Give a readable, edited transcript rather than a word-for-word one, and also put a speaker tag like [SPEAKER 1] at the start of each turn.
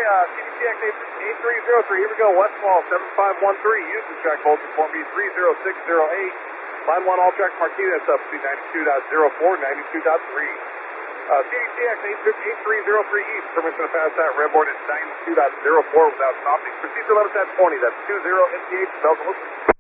[SPEAKER 1] CDCX 8303, here we go, Westfall 7513, use the track voltage for me 30608, line 1 all track Martinez up to 92.04, 92.3. CDCX 8303 East, permission to pass that redboard at 92.04 without stopping. Proceed to level at 20, that's 20 NTH, Belgium.